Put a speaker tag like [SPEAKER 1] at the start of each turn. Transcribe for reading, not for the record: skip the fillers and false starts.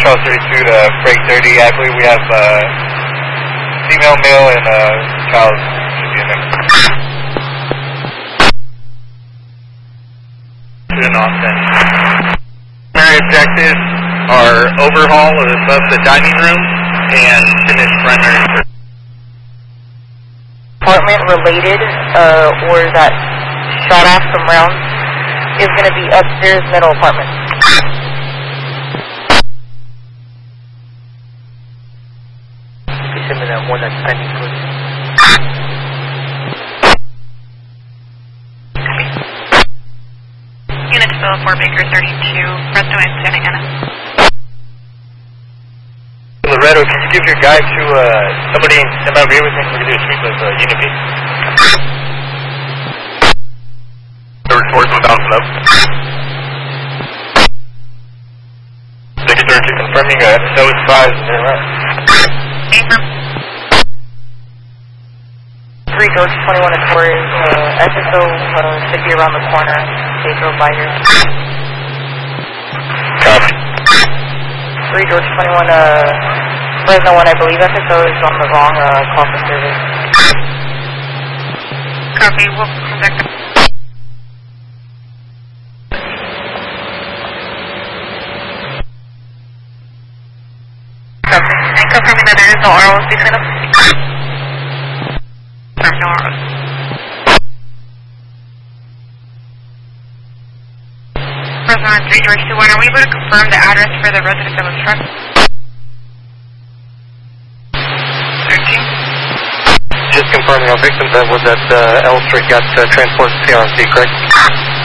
[SPEAKER 1] Charles 32 to Freight 30. I believe we have female, male, and child should be in there. In Austin. Primary objectives are overhaul of the dining room and finish primary.
[SPEAKER 2] Apartment related, or that shot off some rounds, is going to be upstairs middle apartment. Send me that one that's pending, please.
[SPEAKER 3] Unit to Bill 4 Baker 32, Fresno and Santa Ana.
[SPEAKER 1] Loretto, can you give your guide to somebody in MLB with me? We're going to do a sweep of Unit B. The reports will bounce up. Secretary, confirming episode 5 is there, right?
[SPEAKER 3] Affirm.
[SPEAKER 2] 3 George 21 is where SSO should be around the corner. They drove by here.
[SPEAKER 1] Copy.
[SPEAKER 2] 3 George 21, Fresno 1, I believe SSO is on the wrong call for service.
[SPEAKER 3] Copy, we'll contact them. Copy. And confirming that there is no ROs between them? Confirm no ROs. Fresno 3 George 21, are we able to confirm the address for the residence that was struck? 13.
[SPEAKER 1] Just confirming our victim that was at L Street got transported to CRMC, correct?